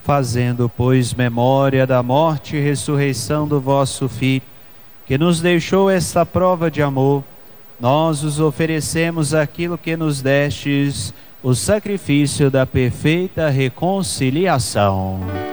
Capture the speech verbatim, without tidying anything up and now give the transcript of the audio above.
Fazendo, pois, memória da morte e ressurreição do vosso Filho, que nos deixou esta prova de amor, nós os oferecemos aquilo que nos destes, o sacrifício da perfeita reconciliação.